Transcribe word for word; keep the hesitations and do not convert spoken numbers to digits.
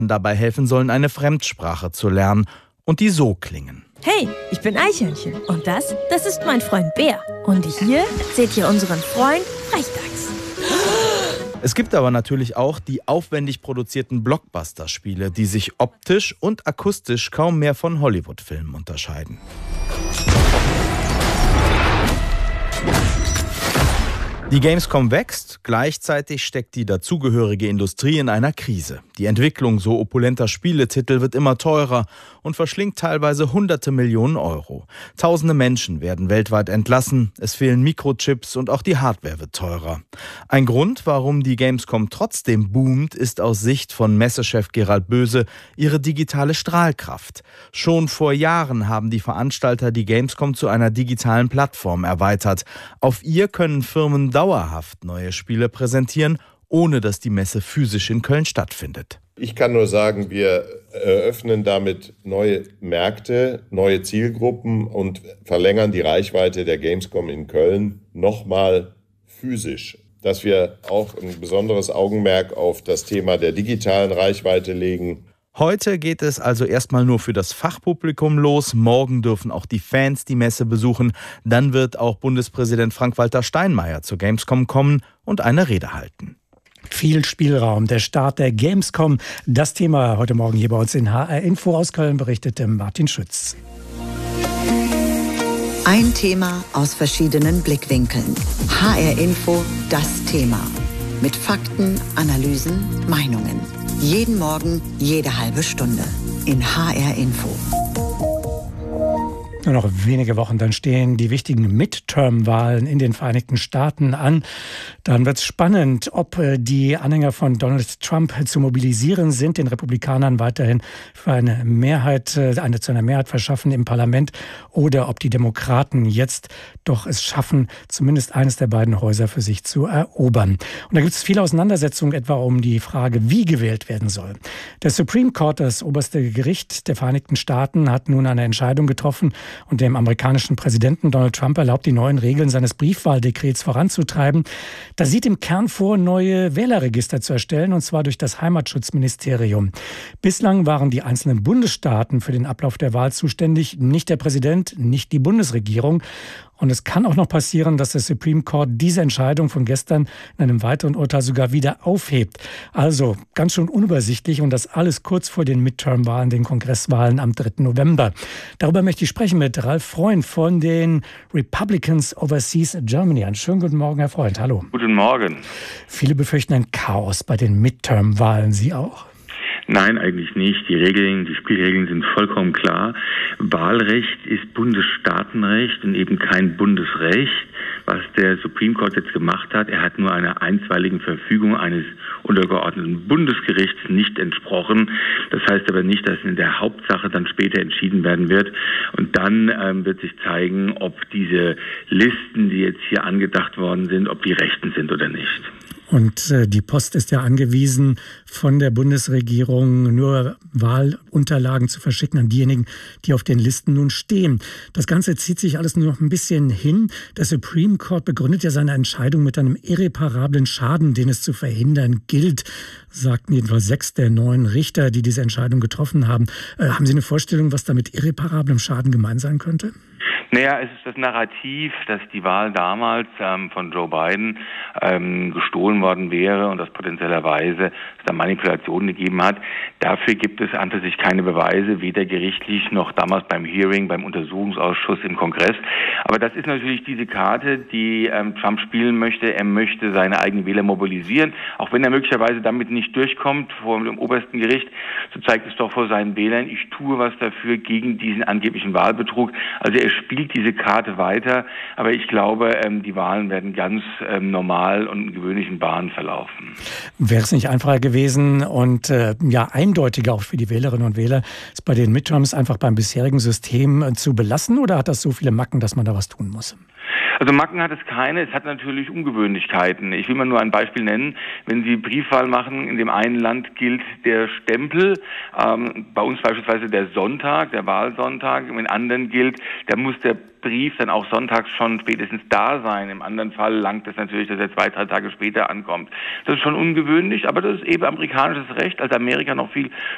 dabei helfen sollen, eine Fremdsprache zu lernen. Und die so klingen. Hey, ich bin Eichhörnchen. Und das, das ist mein Freund Bär. Und hier seht ihr unseren Freund Frechdachs. Es gibt aber natürlich auch die aufwendig produzierten Blockbuster-Spiele, die sich optisch und akustisch kaum mehr von Hollywood-Filmen unterscheiden. Die Gamescom wächst, gleichzeitig steckt die dazugehörige Industrie in einer Krise. Die Entwicklung so opulenter Spieletitel wird immer teurer und verschlingt teilweise hunderte Millionen Euro. Tausende Menschen werden weltweit entlassen, es fehlen Mikrochips und auch die Hardware wird teurer. Ein Grund, warum die Gamescom trotzdem boomt, ist aus Sicht von Messechef Gerald Böse ihre digitale Strahlkraft. Schon vor Jahren haben die Veranstalter die Gamescom zu einer digitalen Plattform erweitert. Auf ihr können Firmen dauerhaft neue Spiele präsentieren, ohne dass die Messe physisch in Köln stattfindet. Ich kann nur sagen, wir eröffnen damit neue Märkte, neue Zielgruppen und verlängern die Reichweite der Gamescom in Köln nochmal physisch. Dass wir auch ein besonderes Augenmerk auf das Thema der digitalen Reichweite legen. Heute geht es also erstmal nur für das Fachpublikum los. Morgen dürfen auch die Fans die Messe besuchen. Dann wird auch Bundespräsident Frank-Walter Steinmeier zur Gamescom kommen und eine Rede halten. Viel Spielraum, der Start der Gamescom. Das Thema heute Morgen hier bei uns in H R Info aus Köln, berichtete Martin Schütz. Ein Thema aus verschiedenen Blickwinkeln. H R Info, das Thema. Mit Fakten, Analysen, Meinungen. Jeden Morgen, jede halbe Stunde. In H R Info. Nur noch wenige Wochen, dann stehen die wichtigen Midterm-Wahlen in den Vereinigten Staaten an. Dann wird es spannend, ob die Anhänger von Donald Trump zu mobilisieren sind, den Republikanern weiterhin für eine Mehrheit, eine zu einer Mehrheit verschaffen im Parlament, oder ob die Demokraten jetzt doch es schaffen, zumindest eines der beiden Häuser für sich zu erobern. Und da gibt es viele Auseinandersetzungen, etwa um die Frage, wie gewählt werden soll. Der Supreme Court, das oberste Gericht der Vereinigten Staaten, hat nun eine Entscheidung getroffen und dem amerikanischen Präsidenten Donald Trump erlaubt, die neuen Regeln seines Briefwahldekrets voranzutreiben. Das sieht im Kern vor, neue Wählerregister zu erstellen, und zwar durch das Heimatschutzministerium. Bislang waren die einzelnen Bundesstaaten für den Ablauf der Wahl zuständig, nicht der Präsident, nicht die Bundesregierung. Und es kann auch noch passieren, dass der Supreme Court diese Entscheidung von gestern in einem weiteren Urteil sogar wieder aufhebt. Also ganz schön unübersichtlich, und das alles kurz vor den Midterm-Wahlen, den Kongresswahlen am dritten November. Darüber möchte ich sprechen mit Ralf Freund von den Republicans Overseas Germany. Einen schönen guten Morgen, Herr Freund. Hallo. Guten Morgen. Viele befürchten ein Chaos bei den Midterm-Wahlen. Sie auch? Nein, eigentlich nicht. Die Regeln, die Spielregeln sind vollkommen klar. Wahlrecht ist Bundesstaatenrecht und eben kein Bundesrecht. Was der Supreme Court jetzt gemacht hat, er hat nur einer einstweiligen Verfügung eines untergeordneten Bundesgerichts nicht entsprochen. Das heißt aber nicht, dass in der Hauptsache dann später entschieden werden wird. Und dann ähm, wird sich zeigen, ob diese Listen, die jetzt hier angedacht worden sind, ob die rechten sind oder nicht. Und äh, die Post ist ja angewiesen, von der Bundesregierung nur Wahlunterlagen zu verschicken an diejenigen, die auf den Listen nun stehen. Das Ganze zieht sich alles nur noch ein bisschen hin. Der Supreme Court begründet ja seine Entscheidung mit einem irreparablen Schaden, den es zu verhindern gilt, sagten jedenfalls sechs der neun Richter, die diese Entscheidung getroffen haben. Äh, haben Sie eine Vorstellung, was da mit irreparablem Schaden gemeint sein könnte? Naja, es ist das Narrativ, dass die Wahl damals ähm, von Joe Biden ähm, gestohlen worden wäre und dass potenziellerweise es da Manipulationen gegeben hat. Dafür gibt es an für sich keine Beweise, weder gerichtlich noch damals beim Hearing, beim Untersuchungsausschuss im Kongress. Aber das ist natürlich diese Karte, die ähm, Trump spielen möchte. Er möchte seine eigenen Wähler mobilisieren, auch wenn er möglicherweise damit nicht durchkommt vor dem obersten Gericht. So zeigt es doch vor seinen Wählern, ich tue was dafür gegen diesen angeblichen Wahlbetrug. Also er spielt diese Karte weiter, aber ich glaube, ähm, die Wahlen werden ganz ähm, normal und in gewöhnlichen Bahnen verlaufen. Wäre es nicht einfacher gewesen und äh, ja eindeutiger auch für die Wählerinnen und Wähler, es bei den Midterms einfach beim bisherigen System äh, zu belassen, oder hat das so viele Macken, dass man da was tun muss? Also Macken hat es keine, es hat natürlich Ungewöhnlichkeiten. Ich will mal nur ein Beispiel nennen. Wenn Sie Briefwahl machen, in dem einen Land gilt der Stempel, ähm, bei uns beispielsweise der Sonntag, der Wahlsonntag, in anderen gilt, da muss der Brief dann auch sonntags schon spätestens da sein. Im anderen Fall langt es natürlich, dass er zwei, drei Tage später ankommt. Das ist schon ungewöhnlich, aber das ist eben amerikanisches Recht. Als Amerika noch viel